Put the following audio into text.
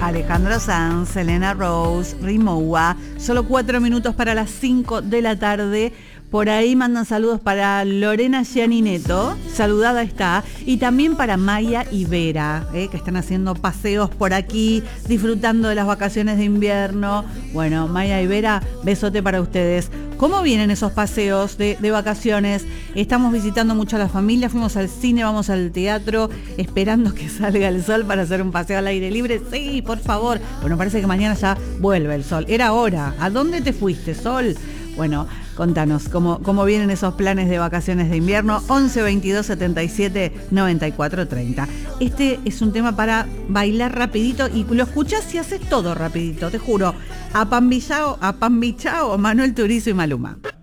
Alejandro Sanz, Elena Rose, Rimowa. Solo 4 minutos para las 5 de la tarde. Por ahí mandan saludos para Lorena Gianineto, saludada está, y también para Maya y Vera, que están haciendo paseos por aquí, disfrutando de las vacaciones de invierno. Bueno, Maya y Vera, besote para ustedes. ¿Cómo vienen esos paseos de vacaciones? Estamos visitando mucho a la familia, fuimos al cine, vamos al teatro, esperando que salga el sol para hacer un paseo al aire libre. Sí, por favor. Bueno, parece que mañana ya vuelve el sol. Era hora. ¿A dónde te fuiste, sol? Bueno, contanos cómo vienen esos planes de vacaciones de invierno. 11 22 77 94 30. Este es un tema para bailar rapidito y lo escuchás y haces todo rapidito, te juro. A Pan Bichao, Manuel Turizo y Maluma.